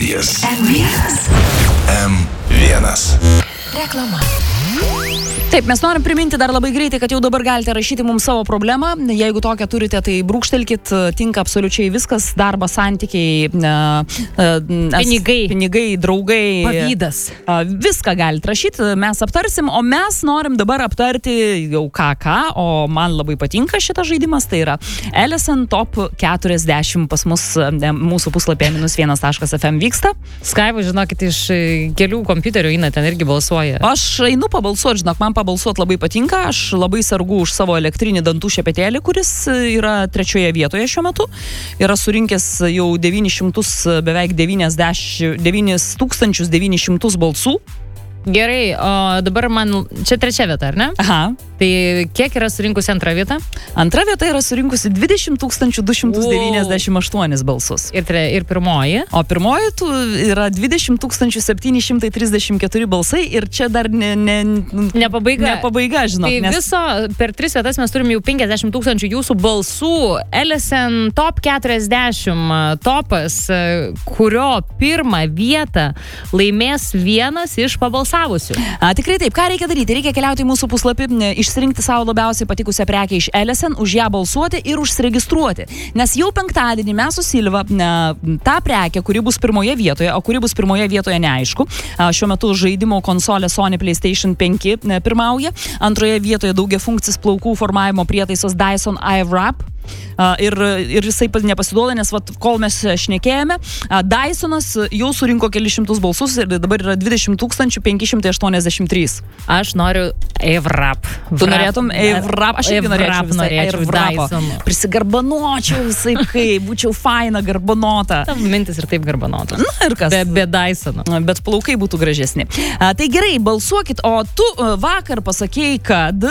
radijas. M1. Reklama. Taip, mes norim priminti dar labai greitai, kad jau dabar galite rašyti mums savo problemą. Jeigu tokią turite, tai brūkštelkit, tinka absoliučiai viskas, darbas, santykiai, pinigai, draugai. Pavydas. Viską galite rašyti, mes aptarsim, o mes norim dabar aptarti jau ką, o man labai patinka šitas žaidimas, tai yra LSN Top 40 pas mus mūsų puslapė -1.fm vyksta. Skype, žinokit, iš kelių kompiuterių eina, ten irgi balsuoja. Aš einu pabalsuoti, žinok, man pabalsuoti labai patinka, aš labai sergu už savo elektrinį dantų šepetėlį, kuris yra 3 vietoje šiuo metu. Yra surinkęs jau 900, beveik 9900 balsų. Gerai, o dabar man čia 3 vieta, ar ne? Aha. Tai kiek yra surinkusi antra vieta? Antra vieta yra surinkusi 20298 balsus. Ir pirmoji? O pirmoji yra 20734 balsai ir čia dar ne pabaiga. Ne pabaiga, žinok. Tai viso per 3 vietas mes turim jau 50 000 jūsų balsų. LSN Top 40 topas, kurio pirmą vietą laimės vienas iš pabalsavusių. Tikrai taip, ką reikia daryti? Reikia keliauti į mūsų puslapį, išsirinkti savo labiausiai patikusią prekę iš LSN, už ją balsuoti ir užsiregistruoti. Nes jau penktadienį mes su Silva tą prekę, kuri bus pirmoje vietoje, o kuri bus pirmoje vietoje neaišku. Šiuo metu žaidimo konsolė Sony PlayStation 5 pirmauja. Antroje vietoje daugiafunkcis plaukų formavimo prietaisas Dyson Airwrap. Ir jisai nepasiduoda, nes kol mes šnekėjome, Dysonas jau surinko kelius šimtus balsus ir dabar yra 20 583. Aš noriu Airwrap. Tu norėtum Airwrap? Aš irgi norėčiau Dyson. Prisigarbanočiau visai, kai būčiau faina garbanota. Tavo mintis ir taip garbanota. Na ir kas? Be Dysono. Bet plaukai būtų gražesni. Tai gerai, balsuokit, o tu vakar pasakėjai,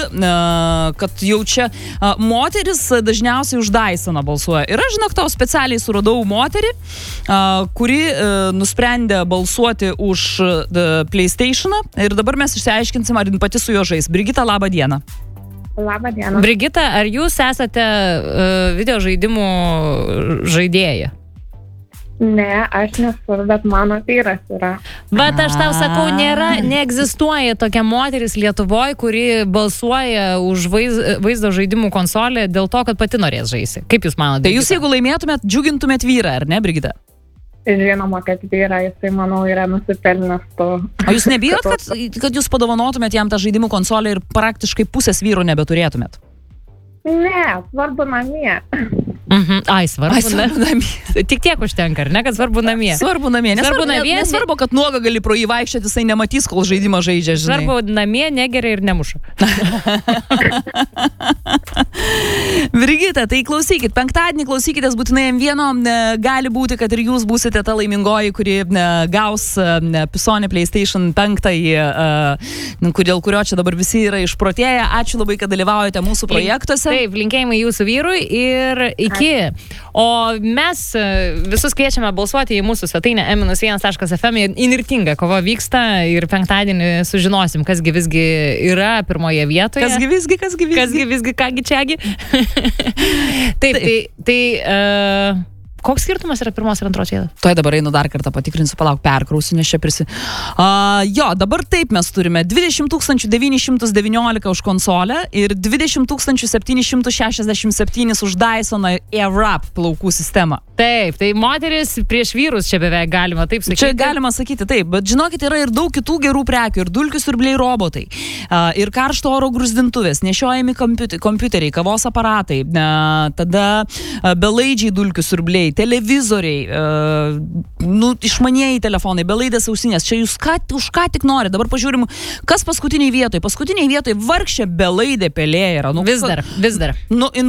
kad jau čia moteris dažniausiai už Dysoną balsuoja. Ir aš, žinok, tau specialiai suradau moterį, kuri nusprendė balsuoti už PlayStationą ir dabar mes išsiaiškinsim, ar pati su juo žais. Brigita, labą dieną. Labą dieną. Brigita, ar jūs esate video žaidimų žaidėja? Ne, aš nesu, bet mano vyras yra. Bet aš tau sakau, neegzistuoja tokia moteris Lietuvoje, kuri balsuoja už vaizdo žaidimų konsolę dėl to, kad pati norės žaisti. Kaip jūs manote? Tai jūs, jeigu laimėtumėt, džiugintumėt vyrą, ar ne, Brigita? Žinoma, kad vyra, jisai, manau, yra nusipelnęs to. O jūs nebijot, kad jūs padovanotumėt jam tą žaidimų konsolę ir praktiškai pusės vyrų nebeturėtumėt? Ne, svarbu namie. Ai, svarbu namie. Tik tiek užtenka, ar ne, kad svarbu namie? Svarbu namie. Nesvarbu, kad nuoga gali pro jį vaikščioti, jisai nematys, kol žaidimą žaidžia, žinai. Svarbu namie, negeria ir nemuša. Brigita, tai klausykit, penktadienį klausykitės būtinai M1, gali būti, kad ir jūs būsite ta laimingoji, kuri gaus Sony PlayStation 5, dėl kurio čia dabar visi yra išprotėję. Ačiū labai, kad dalyvaujate mūsų projektuose. Taip, linkėjimai jūsų vyrui ir iki. O mes visus kviečiame balsuoti į mūsų svetainę m1.fm. Įnirtinga kova vyksta ir penktadienį sužinosim, kasgi visgi yra pirmoje vietoje. Kasgi visgi, kągi čiagi. Taip, tai koks skirtumas yra pirmos ir antros vietos? Tuoj dabar einu dar kartą patikrinsiu, palauk, perkrausiu, nes čia Jo, dabar taip mes turime 20 919 už konsolę ir 20 767 už Dysoną Airwrap plaukų sistemą. Taip, tai moteris prieš vyrus čia beveik galima taip sakyti. Čia galima sakyti taip, bet žinokit, yra ir daug kitų gerų prekių, ir dulkių siurbliai robotai, ir karšto oro gruzdintuvės, nešiojami kompiuteriai, kavos aparatai, tada belaidžiai dulkių siurbliai, televizoriai, išmanieji telefonai, belaidės ausinės. Čia jūs už ką tik nori. Dabar pažiūrim, kas paskutiniai vietoj. Paskutiniai vietoj vargšė belaidė pelė yra. Vis dar.